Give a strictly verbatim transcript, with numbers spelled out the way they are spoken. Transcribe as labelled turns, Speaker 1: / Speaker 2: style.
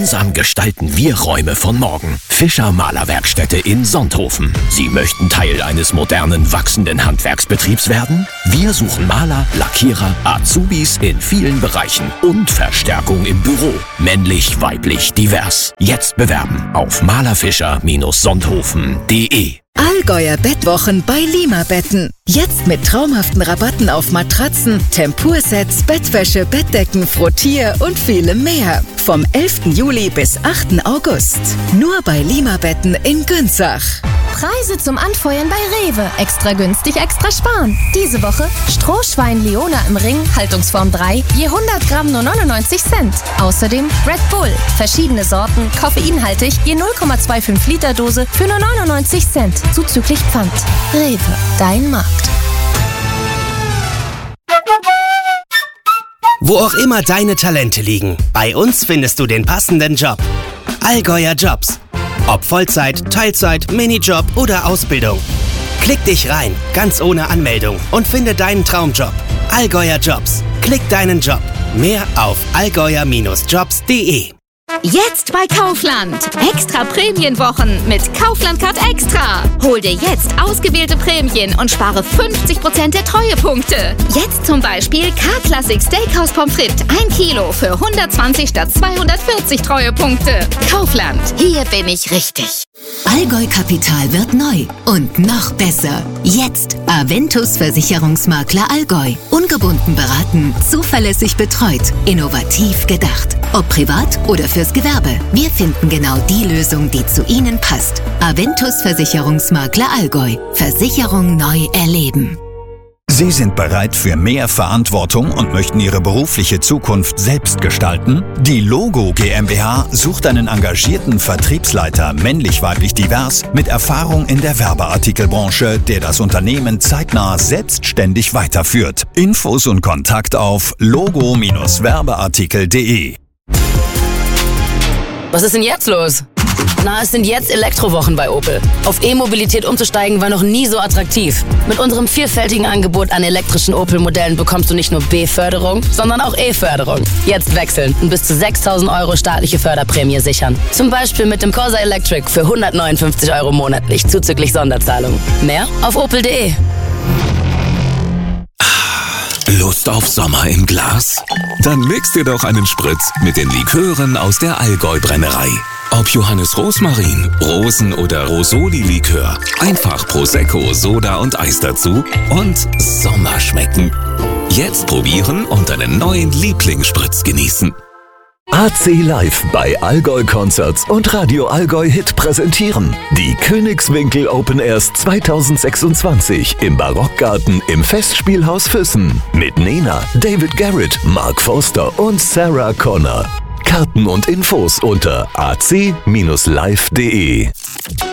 Speaker 1: Gemeinsam gestalten wir Räume von morgen. Fischer Malerwerkstätte in Sonthofen. Sie möchten Teil eines modernen, wachsenden Handwerksbetriebs werden? Wir suchen Maler, Lackierer, Azubis in vielen Bereichen und Verstärkung im Büro. Männlich, weiblich, divers. Jetzt bewerben auf malerfischer Sonthofen punkt de.
Speaker 2: Allgäuer Bettwochen bei Lima Betten. Jetzt mit traumhaften Rabatten auf Matratzen, Tempursets, Bettwäsche, Bettdecken, Frottier und vielem mehr. Vom elften Juli bis achten August. Nur bei Lima Betten in Günzach.
Speaker 3: Preise zum Anfeuern bei Rewe. Extra günstig, extra sparen. Diese Woche Strohschwein Leona im Ring, Haltungsform drei, je hundert Gramm nur neunundneunzig Cent. Außerdem Red Bull, verschiedene Sorten, koffeinhaltig, je null Komma fünfundzwanzig Liter Dose für nur neunundneunzig Cent. Zuzüglich Pfand. Rewe, dein Markt.
Speaker 4: Wo auch immer deine Talente liegen, bei uns findest du den passenden Job. Allgäuer Jobs. Ob Vollzeit, Teilzeit, Minijob oder Ausbildung. Klick dich rein, ganz ohne Anmeldung und finde deinen Traumjob. Allgäuer Jobs. Klick deinen Job. Mehr auf allgäuer Jobs punkt de.
Speaker 5: Jetzt bei Kaufland. Extra Prämienwochen mit Kaufland Card Extra. Hol dir jetzt ausgewählte Prämien und spare fünfzig Prozent der Treuepunkte. Jetzt zum Beispiel K-Classic Steakhouse Pommes frites ein Kilo für hundertzwanzig statt zweihundertvierzig Treuepunkte. Kaufland, hier bin ich richtig.
Speaker 2: Allgäu Kapital wird neu und noch besser. Jetzt Aventus Versicherungsmakler Allgäu. Ungebunden beraten, zuverlässig betreut, innovativ gedacht. Ob privat oder fürs Gewerbe. Wir finden genau die Lösung, die zu Ihnen passt. Aventus Versicherungsmakler Allgäu. Versicherung neu erleben.
Speaker 6: Sie sind bereit für mehr Verantwortung und möchten Ihre berufliche Zukunft selbst gestalten? Die Logo GmbH sucht einen engagierten Vertriebsleiter, männlich-weiblich divers, mit Erfahrung in der Werbeartikelbranche, der das Unternehmen zeitnah selbstständig weiterführt. Infos und Kontakt auf logo Werbeartikel punkt de.
Speaker 7: Was ist denn jetzt los? Na, es sind jetzt Elektrowochen bei Opel. Auf E-Mobilität umzusteigen war noch nie so attraktiv. Mit unserem vielfältigen Angebot an elektrischen Opel-Modellen bekommst du nicht nur B-Förderung, sondern auch E-Förderung. Jetzt wechseln und bis zu sechstausend Euro staatliche Förderprämie sichern. Zum Beispiel mit dem Corsa Electric für hundertneunundfünfzig Euro monatlich zuzüglich Sonderzahlung. Mehr auf opel punkt de.
Speaker 1: Lust auf Sommer im Glas? Dann mix dir doch einen Spritz mit den Likören aus der Allgäu-Brennerei. Ob Johannes Rosmarin, Rosen- oder Rosoli-Likör, einfach Prosecco, Soda und Eis dazu und Sommer schmecken. Jetzt probieren und deinen neuen Lieblingsspritz genießen.
Speaker 8: A C Live bei Allgäu Concerts und Radio Allgäu Hit präsentieren die Königswinkel Open Airs zweitausendsechsundzwanzig im Barockgarten im Festspielhaus Füssen mit Nena, David Garrett, Mark Foster und Sarah Connor. Karten und Infos unter a c Bindestrich live punkt de.